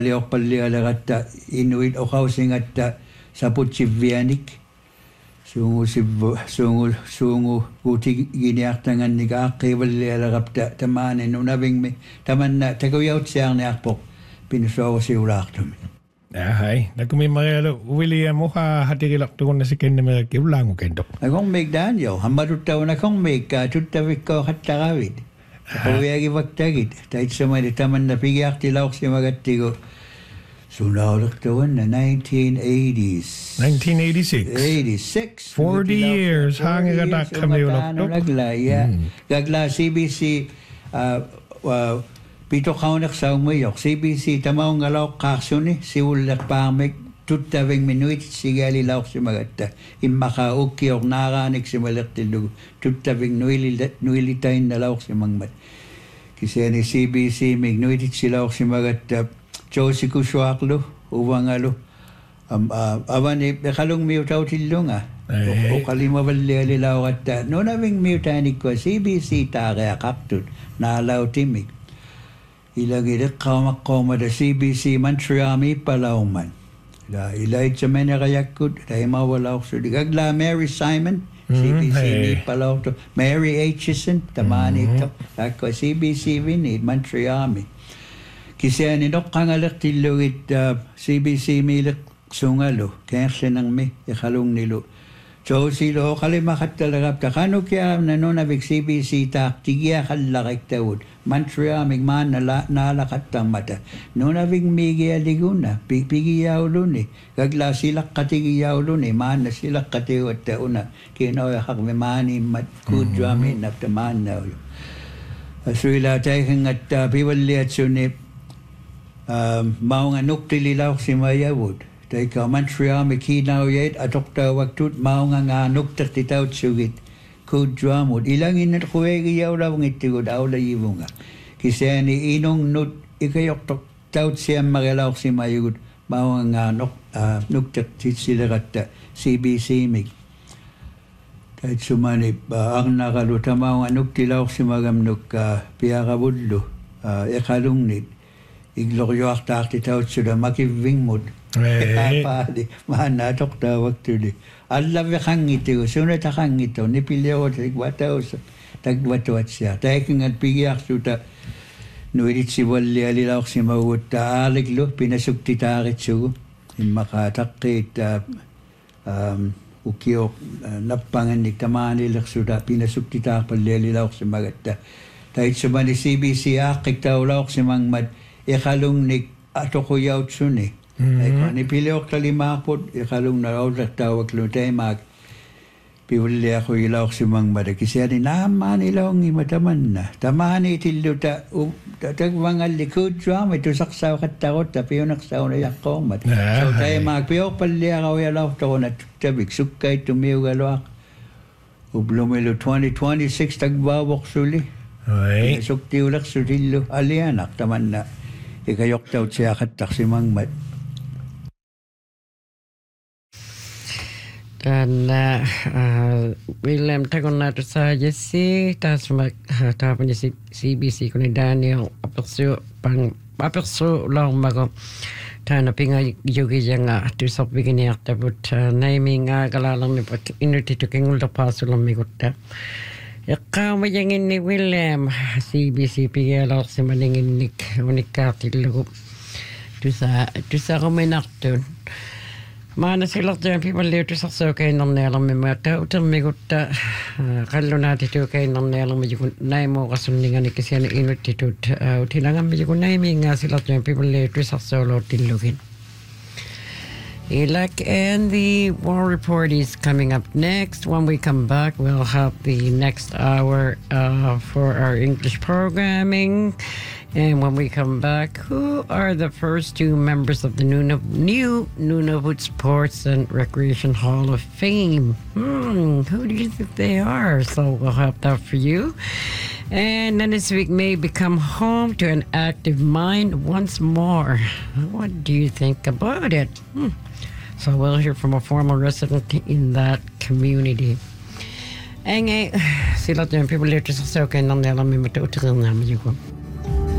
liorpallialeratta inuit oqausingatta saputsivianik suungu kutiginiartangannika aaqiivallialerapta tamaanin unavingmi tamanna takuyautsiarniarpoq pinusoorsiulaartumi hei nakumi marialu William muha hatigilaqtugunna sikennemeraki ullaangukento agormik Daniel hammaruttaunakormik tuttavikkoorhattaravit Poviagivaktagit taitsamani tamanna pigiartilaorsimagattigu sunaulertuanna 1980s 1986 40 years hangigatakamiulaqtu gagla CBC pitoqaunersaumuyok CBC tamaungaloqqaarsuni siullerpaarmik tuttaving minuit sigalilaorsimagatta immaqa ukkiornaaraanik simalertillugu tuttaving nuilitainnalaorsimangmat kiseni CBC mignuitit silaorsimagatta joosikusuaqlu uvangalu avani beqalung miutautillunga oqalimavallialilaoratta nunaving miutaanikko CBC taareaqartut naalautimik ilagileqqaamaqqoomata CBC Montreal palaumman la ilaitsa menerayakkut taimawalaorsudi gagla Mary Simon CBC palaorto Mary Aitchison tamaanitto akko CBC vinit Montreal kisiani noqqangalertillugit CBC mileq sungalu keerlenarmi iqalungnilu joosilo qalimaxattalerap taqanukiaamna nunavik CBC taaqtigiaqallariktavut Montreal migmaanna naalaqattarmata nunavik migialiguna pigiyauluni gagla silaqqatigiyauluni maanna silaqqatiuatta una kinoyaqarmi maaniimmat kuudjuaminnapta maannauyu asuila taihingatta pivalliatsuni maunga nuktililaorsimayavut taika Montreal mikinaujet atoqtaawaktut maunga nga nuktertitautsugit kuudjuamut ilanginnat quegiyaulавngittigut aulayivunga kisani inungnut ikayortoq tautsiammarilaorsimayugut maunga nga nuktertitsileratta CBC mik taitsumani arnaqalu tamaunga nuktilaorsimagamnuk piaravullu iqalungnit iglorjuartaartitautsula makivvingmut paadi maanna atoqtaawaktuli allaviqanngitigu sunataqanngito nipillerutik wataus tagwatuatsia taikingat pigiarsuta nuilitsivallialilaorsimagutta aaliklu pinasuktitaaritsugu immaqa taqqiit ukio nappangannik tamaanilersuta pinasuktitaarpallialilaorsimagatta taitsumani CBC aaqqiktaulaorsimangmat iqalungnik atoquyautsuni Aikoni pileoqtalimaarput iqalungnalaullertaavaklun taimaak piulliaquyilauqsimangmata kisiani naammaanilaungima tamanna tamaaniitilluta tagvangalli kuutsuami tusaqsaaqattarutta piuneqsauna yaqqoormat so taimaak piorpalliaqauyalaortorunat tavik sukkaittumiugaluaq ublumilu 2026 tagvaavoqsuli suktiulersutillu alianaq tamanna ikayortautsiaqattarsimangmat dan William tagonnaatu saajasi taasmak taapani CBC kuni Daniel apersu laumako taana pinga yugijanga tusopiginiartaput naiminga galalarni pak inutitukingultapaasularmigutta eqqaamajanginni William CBC pigialaorsimaninginnik unikkaartillugu tusaqominartun maana silartuan pipalliutusarsuukainnarnialarmi tautermigutta qallunaatituukainnarnialarmi jukun naimooqassunninganik kisiani inuttitut utilangammi jukun naiminga silartuan pipalliutusarsuuluuttillugin Ilak and the War Report is coming up next. When we come back, we'll have the next hour for our English programming. And when we come back, who are the first two members of the new Nunavut Sports and Recreation Hall of Fame? Who do you think they are? So we'll have that for you. And Nunavik may become home to an active mind once more. What do you think about it? So we'll hear from a former resident in that community. Enge, sila tuan people leer sa sa kay nang nila may matutunan namin yung